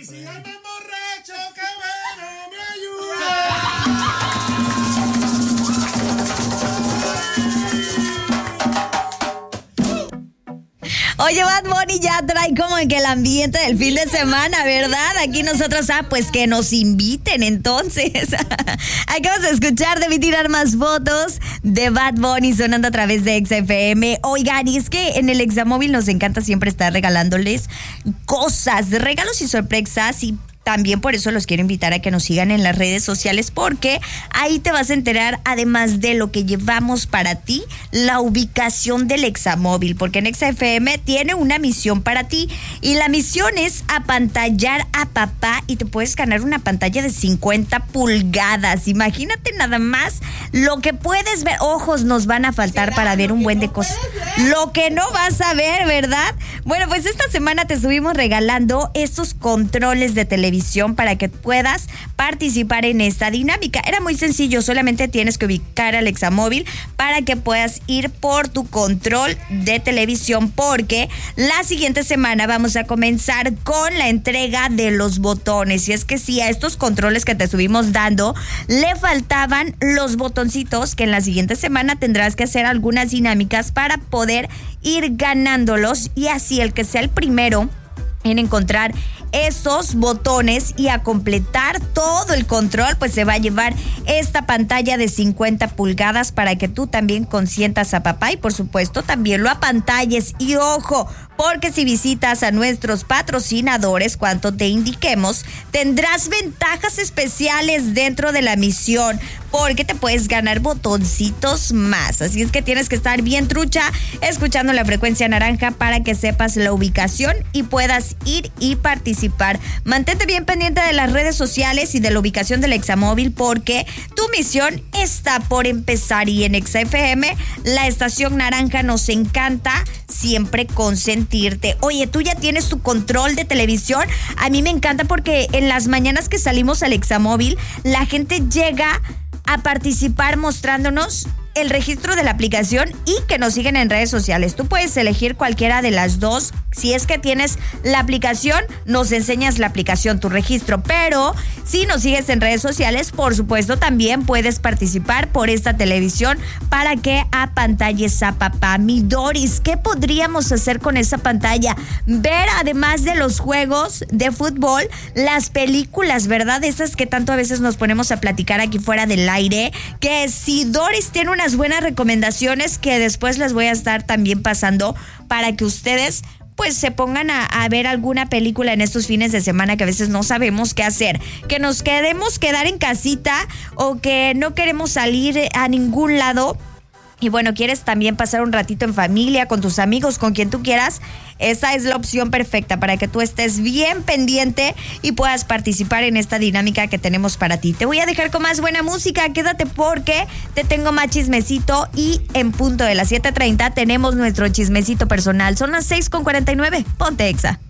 si andan borracho, qué bueno, me ayuda. Oye, Bad Bunny ya trae como que el ambiente del fin de semana, ¿verdad? Aquí nosotros, pues que nos inviten entonces. Acabas de escuchar Debí Tirar Más Fotos de Bad Bunny sonando a través de XFM. Oigan, y es que en el Examóvil nos encanta siempre estar regalándoles cosas, regalos y sorpresas, y también por eso los quiero invitar a que nos sigan en las redes sociales, porque ahí te vas a enterar, además de lo que llevamos para ti, la ubicación del Examóvil, porque en XFM tiene una misión para ti, y la misión es apantallar a papá, y te puedes ganar una pantalla de 50 pulgadas. Imagínate nada más lo que puedes ver. Ojos nos van a faltar para ver un buen de cosas. Lo que no vas a ver, ¿verdad? Bueno, pues esta semana te estuvimos regalando estos controles de televisión para que puedas participar en esta dinámica. Era muy sencillo, solamente tienes que ubicar al Examóvil para que puedas ir por tu control de televisión, porque la siguiente semana vamos a comenzar con la entrega de los botones. Y es que sí, a estos controles que te estuvimos dando le faltaban los botoncitos, que en la siguiente semana tendrás que hacer algunas dinámicas para poder ir ganándolos, y así el que sea el primero en encontrar esos botones y a completar todo el control, pues se va a llevar esta pantalla de 50 pulgadas para que tú también consientas a papá y por supuesto también lo apantalles. Y ojo, porque si visitas a nuestros patrocinadores, cuanto te indiquemos, tendrás ventajas especiales dentro de la misión, porque te puedes ganar botoncitos más. Así es que tienes que estar bien trucha escuchando la frecuencia naranja para que sepas la ubicación y puedas ir y participar. Mantente bien pendiente de las redes sociales y de la ubicación del Examóvil, porque tu misión está por empezar. Y en XFM, la estación naranja, nos encanta siempre consentirte. Oye, ¿tú ya tienes tu control de televisión? A mí me encanta porque en las mañanas que salimos al Examóvil, la gente llega a participar mostrándonos el registro de la aplicación y que nos siguen en redes sociales. Tú puedes elegir cualquiera de las dos. Si es que tienes la aplicación, nos enseñas la aplicación, tu registro. Pero si nos sigues en redes sociales, por supuesto, también puedes participar por esta televisión para que apantalles a papá. Mi Doris, ¿qué podríamos hacer con esa pantalla? Ver, además de los juegos de fútbol, las películas, ¿verdad? Esas que tanto a veces nos ponemos a platicar aquí fuera del aire. Que si Doris tiene unas buenas recomendaciones que después les voy a estar también pasando para que ustedes pues se pongan a ver alguna película en estos fines de semana que a veces no sabemos qué hacer, que nos quedemos quedar en casita o que no queremos salir a ningún lado. Y bueno, quieres también pasar un ratito en familia, con tus amigos, con quien tú quieras. Esa es la opción perfecta para que tú estés bien pendiente y puedas participar en esta dinámica que tenemos para ti. Te voy a dejar con más buena música. Quédate porque te tengo más chismecito y en punto de las 7:30 tenemos nuestro chismecito personal. Son las 6:49. Ponte Exa.